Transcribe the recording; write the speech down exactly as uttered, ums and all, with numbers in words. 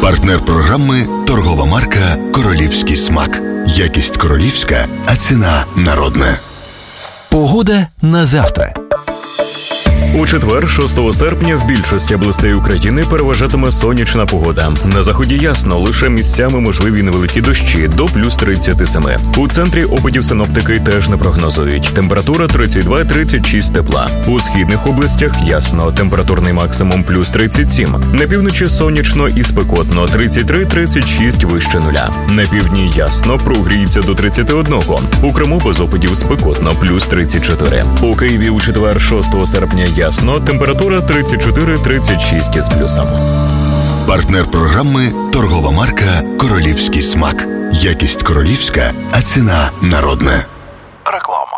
Партнер програми – торгова марка «Королівський смак». Якість королівська, а ціна народна. Погода на завтра. У четвер, шостого серпня, в більшості областей України переважатиме сонячна погода. На заході ясно, лише місцями можливі невеликі дощі до плюс тридцять сім. У центрі опадів синоптики теж не прогнозують. Температура тридцять два - тридцять шість тепла. У східних областях ясно, температурний максимум плюс тридцять сім. На півночі сонячно і спекотно, тридцять три - тридцять шість вище нуля. На півдні ясно, прогріється до тридцять один. У Криму без опадів спекотно, плюс тридцять чотири. У Києві у четвер, шостого серпня, ясно, температура тридцять чотири - тридцять шість із плюсом. Партнер програми – торгова марка «Королівський смак». Якість королівська, а ціна народна. Реклама.